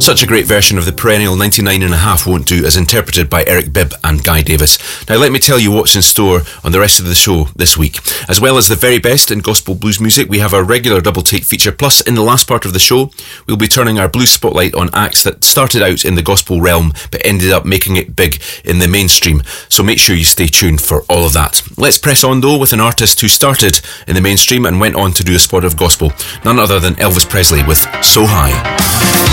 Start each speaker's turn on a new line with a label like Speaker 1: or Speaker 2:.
Speaker 1: Such a great version of the perennial 99 and a half Won't Do as interpreted by Eric Bibb and Guy Davis. Now let me tell you what's in store on the rest of the show this week. As well as the very best in gospel blues music, we have our regular double take feature, plus in the last part of the show we'll be turning our blues spotlight on acts that started out in the gospel realm but ended up making it big in the mainstream, so make sure you stay tuned for all of that. Let's press on though with an artist who started in the mainstream and went on to do a spot of gospel, none other than Elvis Presley with So High.